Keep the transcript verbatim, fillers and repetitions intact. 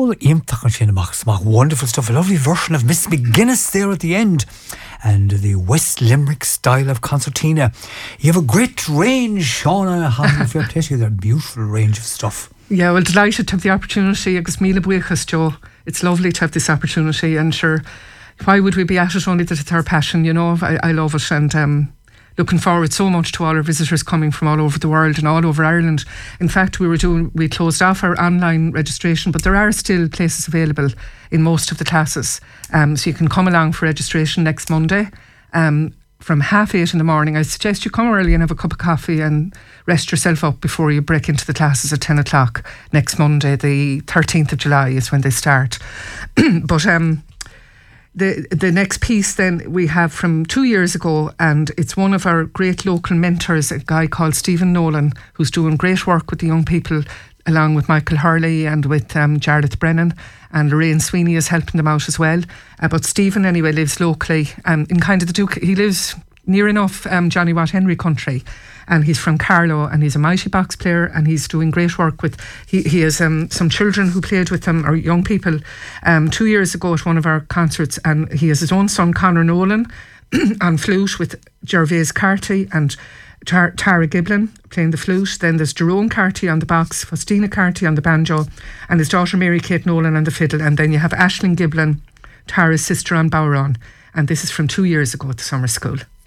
All Imtach and Mach, wonderful stuff. A lovely version of Miss McGuinness there at the end. And the West Limerick style of concertina. You have a great range, Shauna. How do you feel? They're a beautiful range of stuff. Yeah, well, delighted to have the opportunity. Agus míle buíochas, Joe. It's lovely to have this opportunity. And sure, why would we be at it? Only that it's our passion, you know. I, I love it. And um, looking forward so much to all our visitors coming from all over the world and all over Ireland. In fact, we were doing, we closed off our online registration, but there are still places available in most of the classes. Um, so you can come along for registration next Monday um, from half eight in the morning. I suggest you come early and have a cup of coffee and rest yourself up before you break into the classes at ten o'clock next Monday. The thirteenth of July is when they start. But um, the the next piece then we have from two years ago, and it's one of our great local mentors, a guy called Stephen Nolan, who's doing great work with the young people, along with Michael Hurley and with um, Jarlath Brennan, and Lorraine Sweeney is helping them out as well. Uh, but Stephen anyway lives locally um, in kind of the Duke. He lives near enough um, Johnny Watt Henry country, and he's from Carlow, and he's a mighty box player, and he's doing great work with, he, he has um, some children who played with him, or young people, um, two years ago at one of our concerts, and he has his own son Conor Nolan on flute with Gervais Carty and Tar- Tara Giblin playing the flute. Then there's Jerome Carty on the box, Faustina Carty on the banjo, and his daughter Mary Kate Nolan on the fiddle. And then you have Aisling Giblin, Tara's sister, on bowron. And this is from two years ago at the summer school.